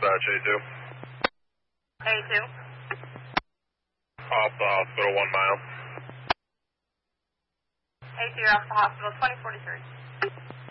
dispatch A2. A2. Off the hospital, 1 mile. A2, you're off the hospital, 2043.